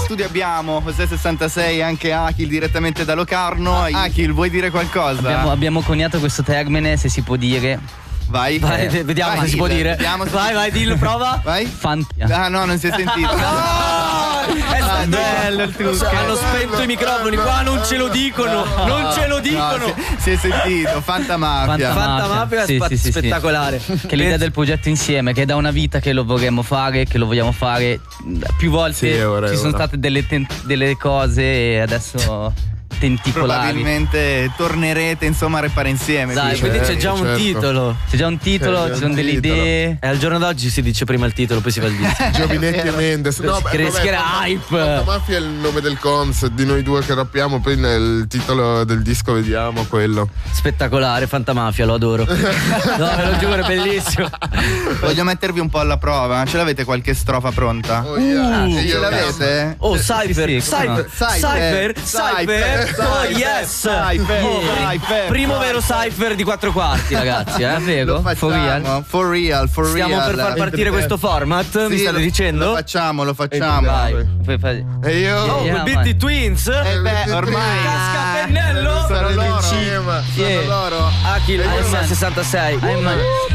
studio abbiamo José 66 e anche Akil direttamente da Locarno. Akil, vuoi dire qualcosa? Abbiamo coniato questo termine, se si può dire. Vai, vediamo se si può dire. Vai, dillo, prova. Vai. Fantia. Ah no, non si è sentito. È bello il trucco. Hanno spento i microfoni, qua non ce lo dicono. Non ce lo dicono. No, si è sentito, Fantamafia. Fantamafia è spettacolare. Che l'idea del progetto insieme, che è da una vita che lo vorremmo fare, che lo vogliamo fare. Più volte ci sono state delle cose e adesso tenticolari. Probabilmente tornerete insomma a repare insieme. Dai, quindi c'è già un titolo. C'è già un titolo, ci sono delle idee. E al giorno d'oggi si dice prima il titolo, poi si va il disco. Giovinetti e Mendes. No, crescere hype. Fantamafia è il nome del concept di noi due che rappiamo, poi nel titolo del disco vediamo quello. Spettacolare, Fantamafia, lo adoro. No, ve lo giuro, è bellissimo. Voglio mettervi un po' alla prova. Ce l'avete qualche strofa pronta? Ce l'avete? Oh, Cypher. Oh yes! Primo vero cypher di 4 quarti, ragazzi, vero? For real. Stiamo per far partire questo format, mi state dicendo? Lo facciamo. E io? Beat Twins? Ormai casca pennello? Sono loro. Sono loro. Akil 66.